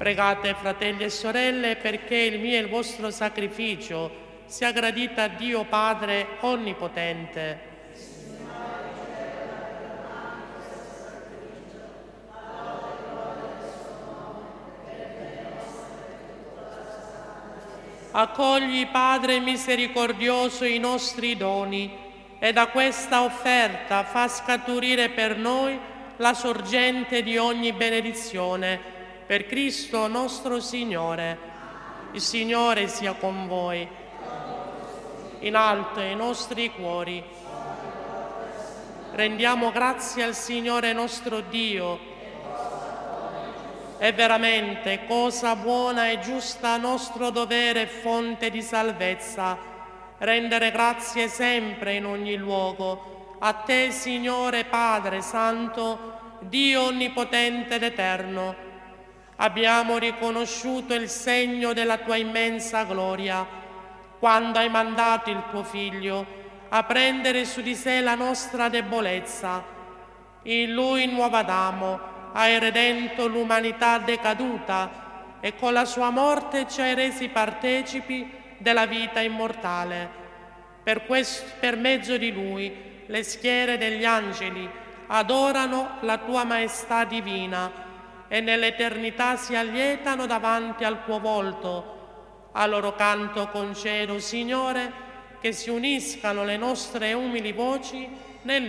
Pregate, fratelli e sorelle, perché il mio e il vostro sacrificio sia gradito a Dio Padre Onnipotente. Accogli, Padre misericordioso, i nostri doni e da questa offerta fa scaturire per noi la sorgente di ogni benedizione. Per Cristo nostro Signore. Il Signore sia con voi. In alto i nostri cuori. Rendiamo grazie al Signore nostro Dio. È veramente cosa buona e giusta, nostro dovere e fonte di salvezza, rendere grazie sempre in ogni luogo. A te, Signore Padre Santo, Dio Onnipotente ed Eterno, abbiamo riconosciuto il segno della tua immensa gloria, quando hai mandato il tuo Figlio a prendere su di sé la nostra debolezza. In Lui, nuovo Adamo, hai redento l'umanità decaduta e con la sua morte ci hai resi partecipi della vita immortale. Per mezzo di Lui le schiere degli angeli adorano la tua maestà divina e nell'eternità si allietano davanti al tuo volto. A loro canto concedo, Signore, che si uniscano le nostre umili voci nel